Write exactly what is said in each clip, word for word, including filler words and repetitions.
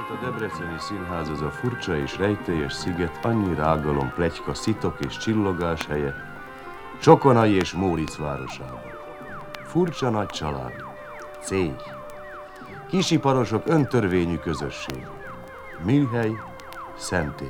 Mint a debreceni színház, az a furcsa és rejtélyes sziget, annyi rágalom, pletyka, szitok és csillogás helye, Csokonai és Móricz városában. Furcsa nagy család, céh, kisiparosok öntörvényű közösség, műhely, szentély.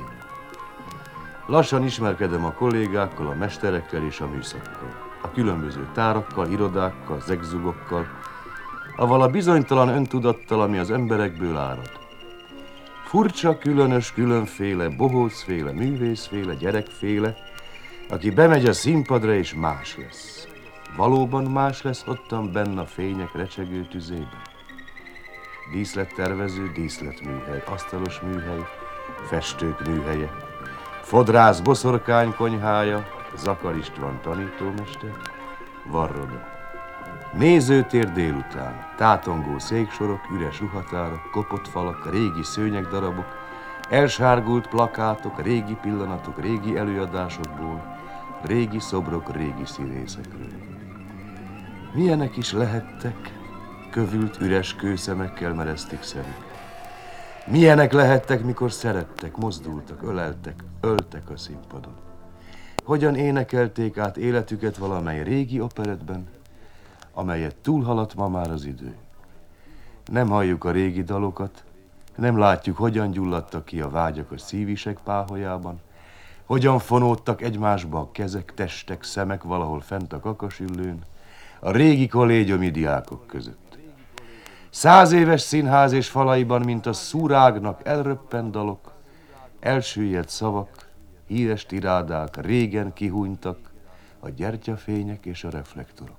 Lassan ismerkedem a kollégákkal, a mesterekkel és a műszakkal, a különböző tárakkal, irodákkal, zegzugokkal, avval a bizonytalan öntudattal, ami az emberekből árad. Furcsa, különös, különféle, bohócféle, művészféle, gyerekféle, aki bemegy a színpadra és más lesz. Valóban más lesz ottan benn a fények recsegő tüzében. Díszlettervező, díszletműhely, asztalos műhely, festők műhelye, fodrász boszorkány konyhája, Zakar István tanítómester, varroda. Nézőtér délután, tátongó széksorok, üres ruhatárak, kopott falak, régi szőnyegdarabok, elsárgult plakátok, régi pillanatok, régi előadásokból, régi szobrok, régi színészekről. Milyenek is lehettek, kövült üres kőszemekkel merezték szemük. Milyenek lehettek, mikor szerettek, mozdultak, öleltek, öltek a színpadon. Hogyan énekelték át életüket valamely régi operettben, amelyet túlhaladt ma már az idő. Nem halljuk a régi dalokat, nem látjuk, hogyan gyulladtak ki a vágyak a szívisek páholyában, hogyan fonódtak egymásba a kezek, testek, szemek valahol fent a kakasüllőn, a régi kollégiumi diákok között. Száz éves színház és falaiban, mint a szurágnak elröppent dalok, elsüllyedt szavak, híres tirádák régen kihúnytak a gyertyafények és a reflektorok.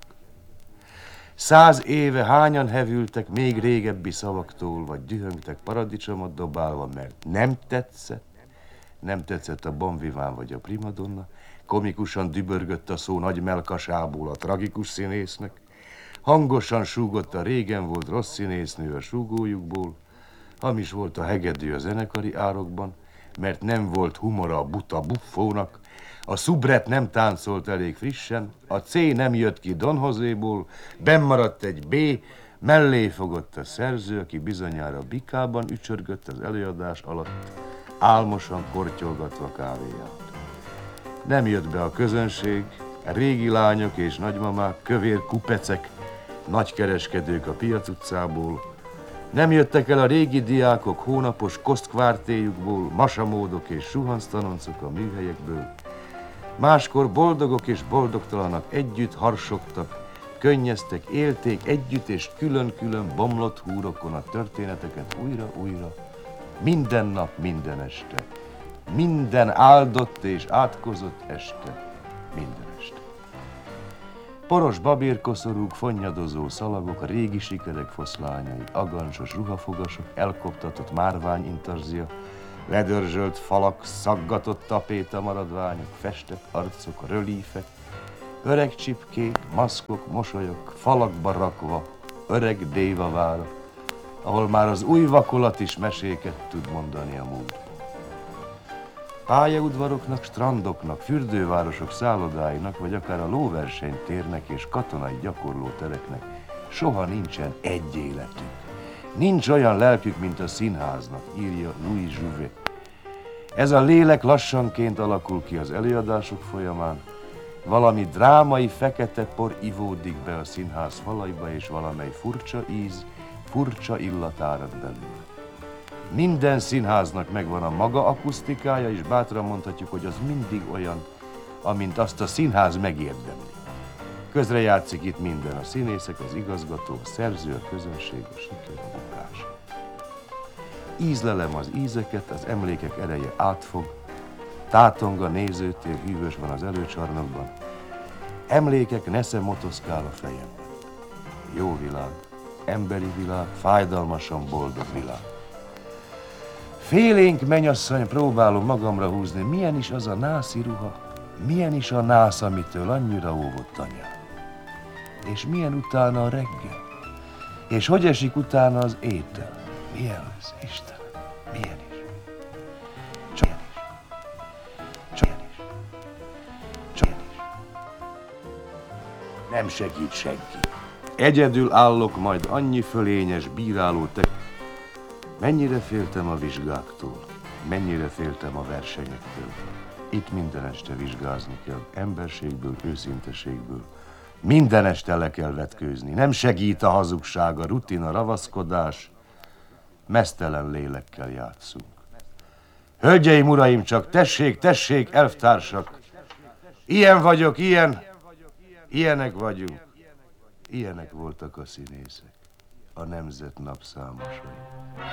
Száz éve hányan hevültek még régebbi szavaktól, vagy dühöngtek paradicsomot dobálva, mert nem tetszett, nem tetszett a Bon Vivant vagy a primadonna, komikusan dübörgött a szó nagy melkasából a tragikus színésznek, hangosan súgott a régen volt rossz színésznő a súgójukból, hamis volt a hegedű a zenekari árokban, mert nem volt humora a buta buffónak, a szubret nem táncolt elég frissen, a C nem jött ki Don Joséból, benn maradt egy B, mellé fogott a szerző, aki bizonyára bikában ücsörgött az előadás alatt, álmosan kortyolgatva kávéját. Nem jött be a közönség, a régi lányok és nagymamák, kövér kupecek, nagykereskedők a Piac utcából, nem jöttek el a régi diákok hónapos kosztkvártéjukból, masamódok és suhanctanoncok a műhelyekből. Máskor boldogok és boldogtalanak együtt harsogtak, könnyeztek, élték együtt és külön-külön bomlott húrokon a történeteket újra-újra, minden nap, minden este, minden áldott és átkozott este, minden este. Poros babérkoszorúk, fonnyadozó szalagok, a régi sikerek foszlányai, agancsos ruhafogasok, elkoptatott márványintarzia, ledörzsölt falak, szaggatott tapéta maradványok, festett arcok, rölífek, öreg csipkék, maszkok, mosolyok, falakba rakva, öreg dévavára, ahol már az új vakolat is meséket tud mondani a múltból. Pályaudvaroknak, strandoknak, fürdővárosok szállodáinak, vagy akár a lóversenytérnek és katonai gyakorlótereknek soha nincsen egy életük. Nincs olyan lelkük, mint a színháznak, írja Louis Jouvet. Ez a lélek lassanként alakul ki az előadások folyamán, valami drámai fekete por ivódik be a színház falaiba, és valamely furcsa íz, furcsa illat árad belőle. Minden színháznak megvan a maga akusztikája, és bátran mondhatjuk, hogy az mindig olyan, amint azt a színház megérdemli. Közrejátszik itt minden, a színészek, az igazgató, a szerző, a közönség, a siker, a bukás. Ízlelem az ízeket, az emlékek ereje átfog, tátong a nézőtér hűvösben az előcsarnokban. Emlékek nesze motoszkál a fejemben. Jó világ, emberi világ, fájdalmasan boldog világ. Félénk mennyasszony, próbálom magamra húzni, milyen is az a nászi ruha, milyen is a nász, amitől annyira óvott anyám. És milyen utána a reggel, és hogy esik utána az étel. Milyen lesz, Istenem, milyen is. Csak ilyen is. Csak ilyen is. Csak ilyen is. Nem segít senki. Egyedül állok, majd annyi fölényes bíráló te... Mennyire féltem a vizsgáktól, mennyire féltem a versenyektől. Itt minden este vizsgázni kell, emberségből, őszinteségből. Minden este le kell vetkőzni. Nem segít a hazugság, a rutin, a ravaszkodás. Meztelen lélekkel játszunk. Hölgyeim, uraim, csak tessék, tessék, elvtársak! Ilyen vagyok, ilyen, ilyenek vagyunk. Ilyenek voltak a színészek, a nemzet napszámosai.